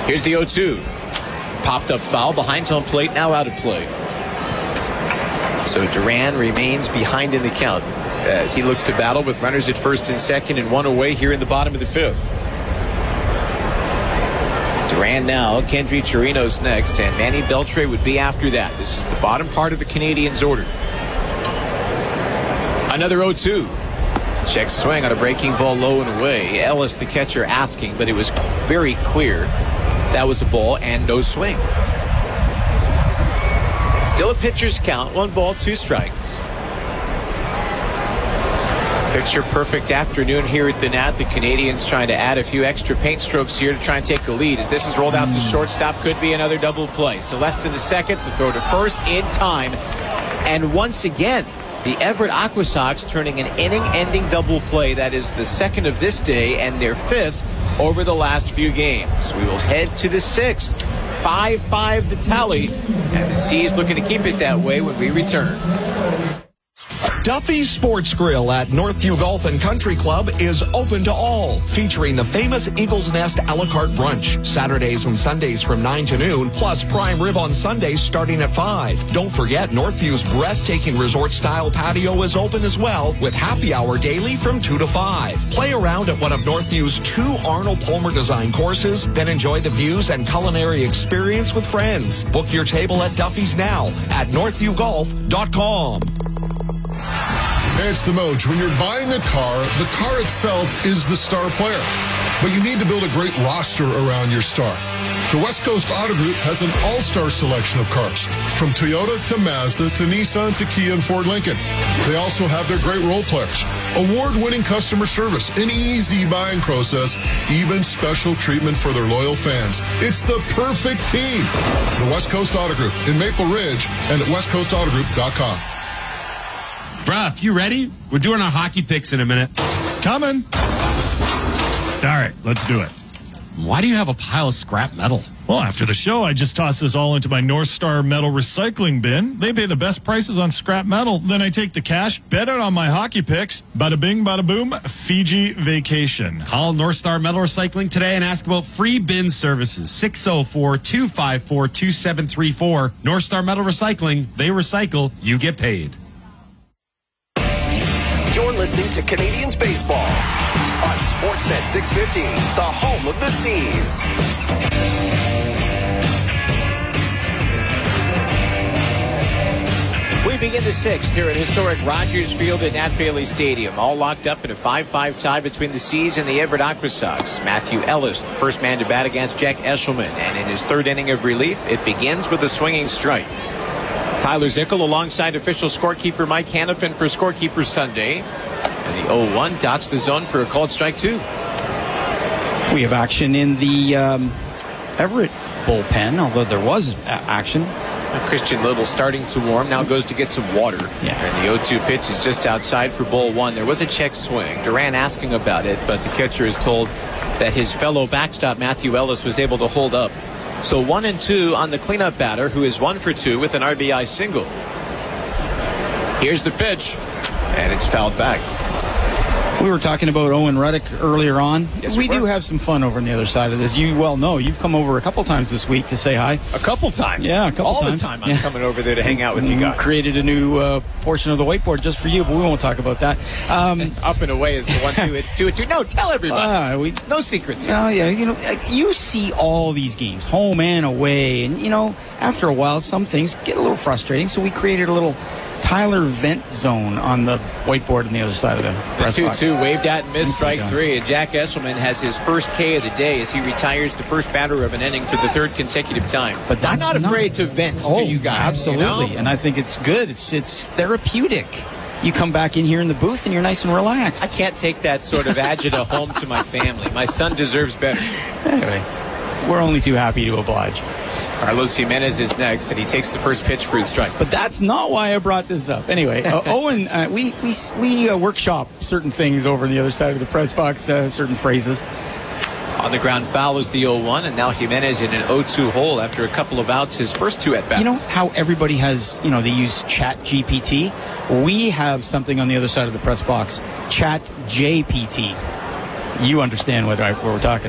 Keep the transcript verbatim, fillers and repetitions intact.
Here's the oh two. Popped up foul behind home plate, now out of play. So Duran remains behind in the count as he looks to battle with runners at first and second and one away here in the bottom of the fifth. Duran now, Kendry Chirinos next, and Manny Beltre would be after that. This is the bottom part of the Canadiens' order. Another oh two. Check swing on a breaking ball low and away. Ellis, the catcher, asking, but it was very clear that was a ball and no swing. Still a pitcher's count. One ball, two strikes. Picture perfect afternoon here at the Nat. The Canadiens trying to add a few extra paint strokes here to try and take the lead. As this is rolled out to shortstop, could be another double play. Celestin to second, to throw to first in time. And once again, the Everett Aquasox turning an inning-ending double play. That is the second of this day and their fifth over the last few games. We will head to the sixth. five five the tally, and the Seas looking to keep it that way when we return. Duffy's Sports Grill at Northview Golf and Country Club is open to all, featuring the famous Eagle's Nest a la carte brunch, Saturdays and Sundays from nine to noon, plus prime rib on Sundays starting at five. Don't forget, Northview's breathtaking resort-style patio is open as well, with happy hour daily from two to five. Play around at one of Northview's two Arnold Palmer design courses, then enjoy the views and culinary experience with friends. Book your table at Duffy's now at northview golf dot com. Hey, it's the Moj. When you're buying a car, the car itself is the star player. But you need to build a great roster around your star. The West Coast Auto Group has an all-star selection of cars, from Toyota to Mazda to Nissan to Kia and Ford Lincoln. They also have their great role players, award-winning customer service, an easy buying process, even special treatment for their loyal fans. It's the perfect team. The West Coast Auto Group in Maple Ridge and at west coast auto group dot com. Bruh, you ready? We're doing our hockey picks in a minute. Coming. All right, let's do it. Why do you have a pile of scrap metal? Well, after the show, I just toss this all into my North Star Metal recycling bin. They pay the best prices on scrap metal. Then I take the cash, bet it on my hockey picks. Bada bing, bada boom, Fiji vacation. Call North Star Metal Recycling today and ask about free bin services. six oh four, two five four, two seven three four. North Star Metal Recycling. They recycle. You get paid. You're listening to Canadiens Baseball on Sportsnet six fifty, the home of the Seas. We begin the sixth here at historic Rogers Field at Nat Bailey Stadium. All locked up in a five five tie between the Seas and the Everett Aquasox. Matthew Ellis, the first man to bat against Jack Eshelman. And in his third inning of relief, it begins with a swinging strike. Tyler Zickel alongside official scorekeeper Mike Hanifin for Scorekeeper Sunday. And the oh one dots the zone for a called strike two. We have action in the um, Everett bullpen, although there was a- action. And Christian Little starting to warm, now goes to get some water. Yeah. And the oh two pitch is just outside for ball one. There was a check swing. Duran asking about it, but the catcher is told that his fellow backstop Matthew Ellis was able to hold up. So one and two on the cleanup batter, who is one for two with an R B I single. Here's the pitch, and it's fouled back. We were talking about Owen Ruddock earlier on. Yes, we we do were. have some fun over on the other side of this. You well know. You've come over a couple times this week to say hi. A couple times. Yeah, a couple All times. the time I'm Yeah. coming over there to hang out with you We guys. created a new uh, portion of the whiteboard just for you, but we won't talk about that. Um, Up and away is the one, two. It's two and two. No, tell everybody. uh, we No secrets here. Oh, yeah, you know, like, you see all these games, home and away, and, you know, after a while, some things get a little frustrating, so we created a little Tyler vent zone on the whiteboard on the other side of the The press two box. two waved at and missed Nicely strike done. three. And Jack Eshelman has his first K of the day as he retires the first batter of an inning for the third consecutive time. But I'm that's not not- afraid to vent Oh, to you guys. absolutely, You know? and I think it's good. It's it's therapeutic. You come back in here in the booth and you're nice and relaxed. I can't take that sort of agita home to my family. My son deserves better. Anyway, we're only too happy to oblige. Carlos Jimenez is next, and he takes the first pitch for his strike. But that's not why I brought this up. Anyway, uh, Owen, uh, we we we uh, workshop certain things over on the other side of the press box, uh, certain phrases. On the ground foul is the oh one, and now Jimenez in an oh two hole after a couple of outs, his first two at-bats. You know how everybody has, you know, they use Chat G P T? We have something on the other side of the press box, Chat J P T. You understand what, I, what we're talking about.